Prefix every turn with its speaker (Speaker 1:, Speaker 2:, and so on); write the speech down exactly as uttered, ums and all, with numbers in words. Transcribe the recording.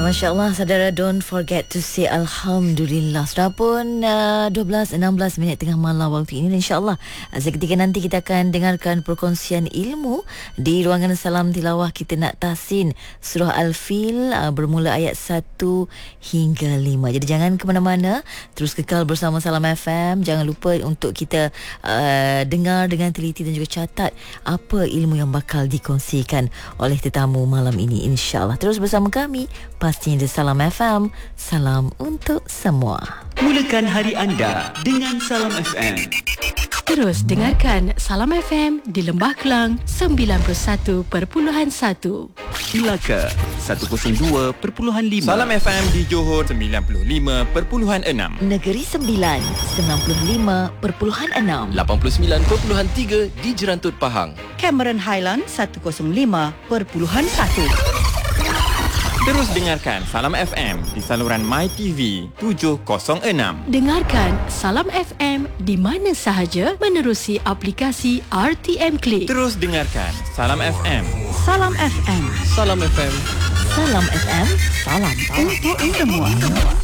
Speaker 1: Masya Allah, saudara, don't forget to say Alhamdulillah. Sudah pun uh, dua belas enam belas minit tengah malam waktu ini. InsyaAllah uh, seketika nanti kita akan dengarkan perkongsian ilmu di ruangan Salam Tilawah. Kita nak tahsin surah Al-Fil uh, bermula ayat satu hingga lima. Jadi jangan ke mana-mana, terus kekal bersama Salam F M. Jangan lupa untuk kita uh, dengar dengan teliti dan juga catat apa ilmu yang bakal dikongsikan oleh tetamu malam ini, insyaAllah. Terus bersama kami, pastinya di Salam F M. Salam untuk semua.
Speaker 2: Mulakan hari anda dengan Salam F M.
Speaker 3: Terus dengarkan Salam F M di Lembah Kelang sembilan puluh satu perpuluhan satu,
Speaker 2: Melaka seratus dua perpuluhan lima,
Speaker 4: Salam F M di Johor sembilan puluh lima perpuluhan enam,
Speaker 1: Negeri Sembilan sembilan puluh lima perpuluhan enam,
Speaker 5: lapan puluh sembilan perpuluhan tiga di Jerantut Pahang,
Speaker 6: Cameron Highland seratus lima perpuluhan satu.
Speaker 4: Terus dengarkan Salam F M di saluran MyTV tujuh kosong enam.
Speaker 3: Dengarkan Salam F M di mana sahaja menerusi aplikasi R T M Click.
Speaker 4: Terus dengarkan Salam F M.
Speaker 6: Salam F M.
Speaker 5: Salam F M.
Speaker 1: Salam F M. Salam
Speaker 6: Untuk semua.